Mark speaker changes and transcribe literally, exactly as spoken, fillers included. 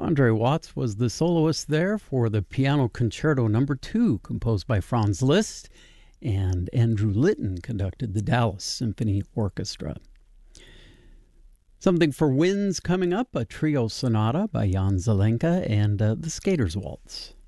Speaker 1: Andre Watts was the soloist there for the Piano Concerto Number two, composed by Franz Liszt, and Andrew Litton conducted the Dallas Symphony Orchestra. Something for Winds coming up, a trio sonata by Jan Zelenka and uh, the Skater's Waltz.